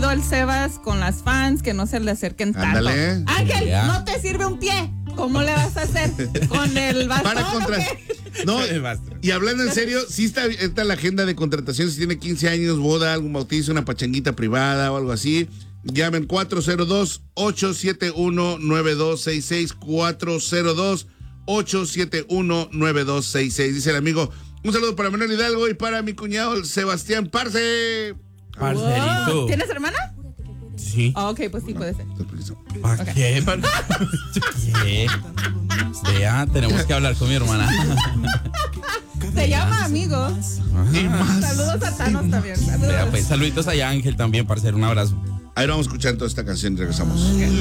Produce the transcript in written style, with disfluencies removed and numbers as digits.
comprometido el Sebas con las fans, que no se le acerquen tanto. Ándale. Ángel, no te sirve un pie. ¿Cómo le vas a hacer? ¿Con el bastón? Para contra... No, y hablando en serio, sí está la agenda de contratación. Si tiene 15 años, boda, algún bautizo, una pachanguita privada o algo así, llamen 402-871-9266, 402-871-9266. Dice el amigo, un saludo para Manuel Hidalgo y para mi cuñado el Sebastián Parce. Parcerito. Wow. ¿Tienes hermana? Sí. Ok, pues sí, puede ser. ¿Para qué? ¿Qué? Vea, tenemos que hablar con mi hermana. Se llama amigo. Y más. Saludos a Thanos también. Saludos. Vea, pues saluditos allá, Ángel, también, parcero. Un abrazo. Ahí vamos a escuchar toda esta canción y regresamos.